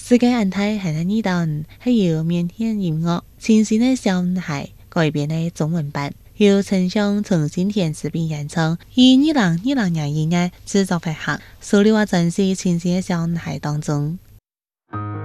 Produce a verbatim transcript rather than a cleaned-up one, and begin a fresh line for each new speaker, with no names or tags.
世界安泰係喺呢檔，係由緬甸音樂清新的小女孩改編的中文版，由陳翔、陳新田詞編演唱，以二零二零年一月製作發行。收錄喺專輯《清新的小女孩》當中。